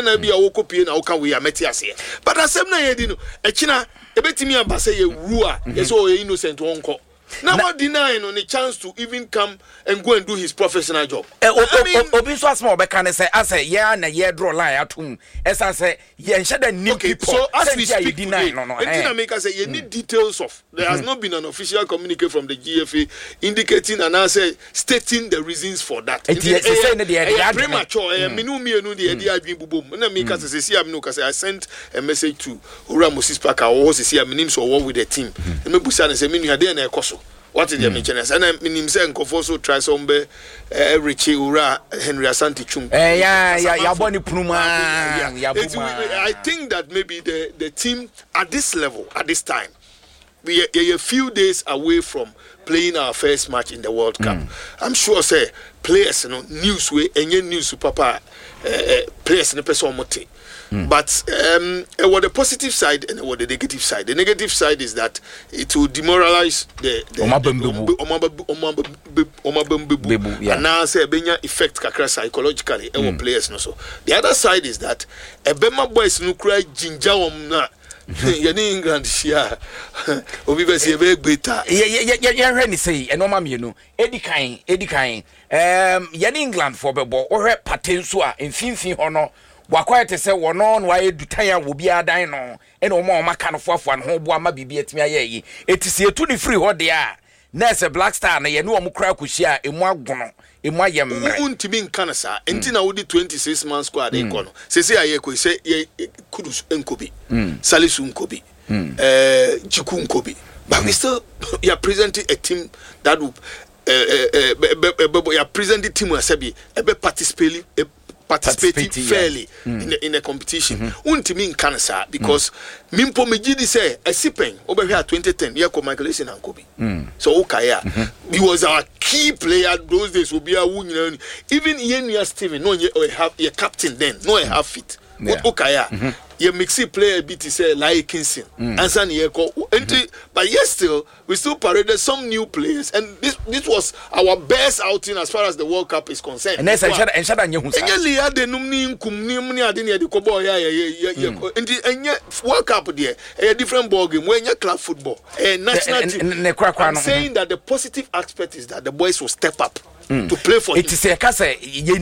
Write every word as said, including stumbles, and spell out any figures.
na bi a wo copy na wo ka we ameti ase but asem na ye di no e kina e betimi aba say ye wu a ye so o innocent wonko now what denying on a chance to even come and go and do his professional job. Obi so small be can say as a yeah na yeah draw line at home. As I say, yeah, the new okay, people. So as we speak deny, today, no, no, eh. make us say you need details of. There has not been an official communique from the G F A indicating and answer stating the reasons for that. It is premature. I minu me no the idea being boom. Na make us say see am no cause I sent a message to Ura Moses Parker or see am nim so work with the team. And me busa say me nu dey na ekoso. What is the mention? And I mean, say Nkofoso try some be Richie Ura Henry Asante Chum. Eh, yeah, yeah, yeah, Bonnie Pluma. I think that maybe the the team at this level, at this time, we are a few days away from playing our first match in the World Cup. Mm. I'm sure, say players, you know, news way, any news, papa, uh, players, ne person mote. Mm. But um, uh, what the positive side and what the negative side. The negative side is that it will demoralize the the and now say benya effect kakra psychologically mm. our players no so. The other side is that a Bema boys no cry ginger um na yani England share obi be say be gbeta yeah yeah yeah yeah hwe ni say eno ma me no edi kan edi kan um yani England for bebo ohwe patenso a mfimfin ho no wakwai te se wono no waye dutaya wo bia dan no ene o ma o maka no foafo no ho bo ama bibia timi aye yi etisi etu ni free ho de a nurse Black Star na ye ne o mo kra kuhia emu agono emu ayemre untimi nkan sa enti na wo di twenty-six man squad e kono se se aye ko se ye kudus enkobi Salisu nkobi eh Chiku nkobi but we still you are presenting a team that will uh, uh, uh, you are presenting team as be ebe participate participating fairly yeah. mm. in the in the competition. Untimi nkan sa because mimpo megidi say a sipen over here twenty ten year ko Michael Essien and Kobe. So Okaya he was our key player those days will be a win even Ian Steven no you have your captain then no have fit. Yeah. Okaya you mixy player bit say like Kingston and San Yeko but yes still we still paraded some new players and this this was our best outing as far as the World Cup is concerned. And then and shada nyehu sa enye ade num ni nkum ni mu ni ade ne de kobo ya ya ya and enye World Cup there a different ball game when club football a national team. I'm saying that the positive aspect is that the boys will step up to play for it is a case